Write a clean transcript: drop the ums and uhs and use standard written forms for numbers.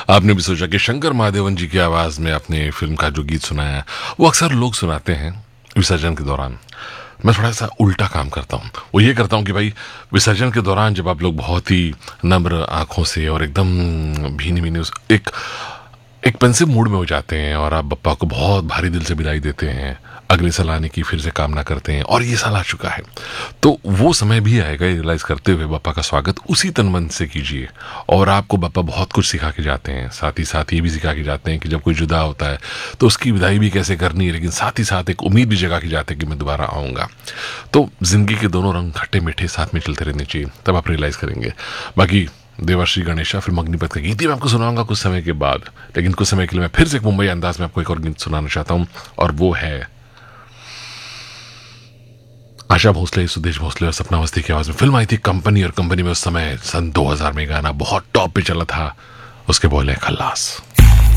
आपने भी सोचा कि शंकर महादेवन जी की आवाज में आपने फिल्म का जो गीत सुनाया वो अक्सर लोग सुनाते हैं विसर्जन के दौरान। मैं थोड़ा सा उल्टा काम करता हूँ। वो ये करता हूँ कि भाई विसर्जन के दौरान जब आप लोग बहुत ही नम्र आंखों से और एकदम भीनी भीनी एक एक पेंसिव मूड में हो जाते हैं और आप बप्पा को बहुत भारी दिल से विदाई देते हैं, अगले साल आने की फिर से कामना करते हैं और ये साल आ चुका है, तो वो समय भी आएगा रियलाइज करते हुए बप्पा का स्वागत उसी तन मन से कीजिए। और आपको बप्पा बहुत कुछ सिखा के जाते हैं, साथ ही ये भी सिखा के जाते हैं कि जब कोई जुदा होता है तो उसकी विदाई भी कैसे करनी है, लेकिन साथ ही साथ एक उम्मीद भी जगा के जाते हैं कि मैं दोबारा आऊँगा। तो जिंदगी के दोनों रंग खट्टे मीठे साथ में चलते रहने चाहिए, तब आप रियलाइज करेंगे। बाकी देवर्षि गणेशा फिल्म अग्निपथ का गीत ही मैं आपको सुनाऊंगा कुछ समय के बाद, लेकिन कुछ समय के लिए मैं फिर से एक मुंबई अंदाज में आपको एक और गीत सुनाना चाहता हूं और वो है आशा भोसले, सुदेश भोसले और सपना अवस्थी की आवाज में फिल्म आई थी कंपनी, और कंपनी में उस समय सन 2000 में गाना बहुत टॉप पे चला था। उसके बोले खल्लास।